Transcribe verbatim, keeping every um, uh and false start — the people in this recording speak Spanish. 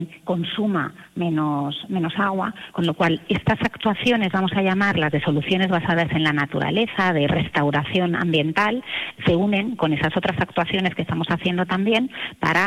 consuma menos, menos agua, con lo cual estas actuaciones, vamos a llamarlas de soluciones basadas en la naturaleza, de restauración ambiental, se unen con esas otras actuaciones que estamos haciendo también para